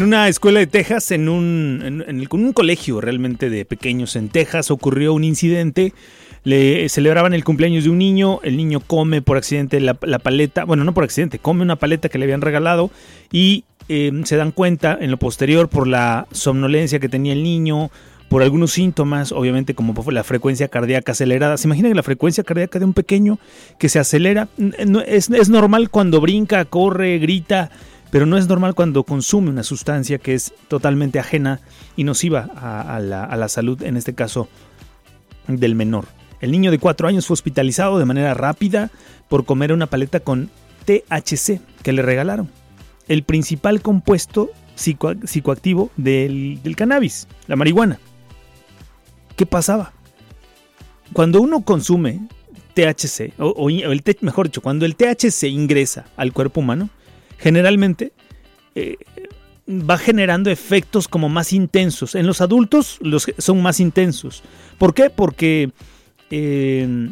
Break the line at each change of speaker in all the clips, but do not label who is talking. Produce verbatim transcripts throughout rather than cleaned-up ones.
una escuela de Texas, en un, en, en el, un colegio realmente de pequeños en Texas, ocurrió un incidente. Le celebraban el cumpleaños de un niño, el niño come por accidente la, la paleta, bueno, no por accidente, come una paleta que le habían regalado y eh, se dan cuenta en lo posterior por la somnolencia que tenía el niño, por algunos síntomas, obviamente como la frecuencia cardíaca acelerada. ¿Se imagina que la frecuencia cardíaca de un pequeño que se acelera? No, es, es normal cuando brinca, corre, grita, pero no es normal cuando consume una sustancia que es totalmente ajena y nociva a, a, la, a la salud, en este caso del menor. El niño de cuatro años fue hospitalizado de manera rápida por comer una paleta con T H C que le regalaron, el principal compuesto psico, psicoactivo del, del cannabis, la marihuana. ¿Qué pasaba? Cuando uno consume T H C, o, o el, mejor dicho, cuando el T H C ingresa al cuerpo humano, generalmente eh, va generando efectos como más intensos. En los adultos los son más intensos. ¿Por qué? Porque eh,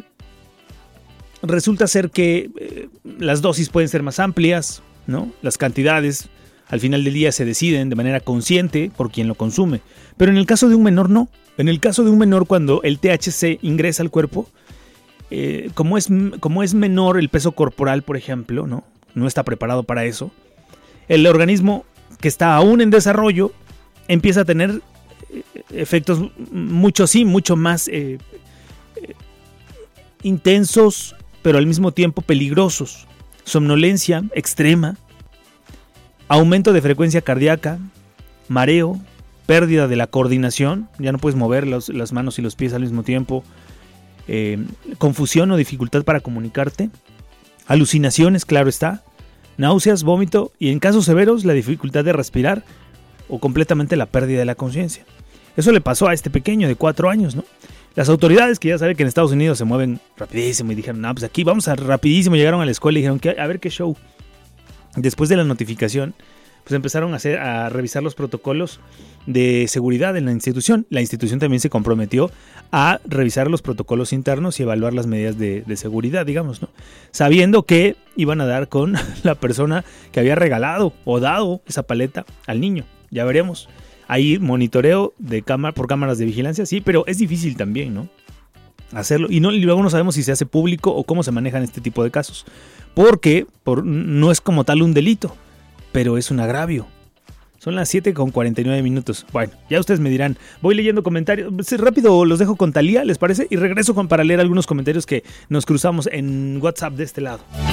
resulta ser que eh, las dosis pueden ser más amplias, ¿no? Las cantidades al final del día se deciden de manera consciente por quien lo consume. Pero en el caso de un menor no. En el caso de un menor, cuando el T H C ingresa al cuerpo, eh, como, es, como es menor el peso corporal, por ejemplo, ¿no? No está preparado para eso, el organismo que está aún en desarrollo empieza a tener efectos mucho, sí, mucho más eh, eh, intensos, pero al mismo tiempo peligrosos. Somnolencia extrema, aumento de frecuencia cardíaca, mareo, pérdida de la coordinación, ya no puedes mover los, las manos y los pies al mismo tiempo, eh, confusión o dificultad para comunicarte, alucinaciones, claro está, náuseas, vómito y en casos severos la dificultad de respirar o completamente la pérdida de la conciencia. Eso le pasó a este pequeño de cuatro años, ¿no? Las autoridades, que ya saben que en Estados Unidos se mueven rapidísimo y dijeron, no, pues aquí vamos a rapidísimo, llegaron a la escuela y dijeron, a ver qué show. Después de la notificación, pues empezaron a, hacer, a revisar los protocolos de seguridad en la institución. La institución también se comprometió a revisar los protocolos internos y evaluar las medidas de, de seguridad, digamos, ¿no? Sabiendo que iban a dar con la persona que había regalado o dado esa paleta al niño. Ya veremos. Hay monitoreo de cámara, por cámaras de vigilancia, sí, pero es difícil también, ¿no? Hacerlo. Y, no, y luego no sabemos si se hace público o cómo se manejan este tipo de casos. Porque por, no es como tal un delito, pero es un agravio. Son las siete con cuarenta y nueve minutos. Bueno, ya ustedes me dirán. Voy leyendo comentarios. Rápido los dejo con Talía, ¿les parece? Y regreso con, para leer algunos comentarios que nos cruzamos en WhatsApp de este lado.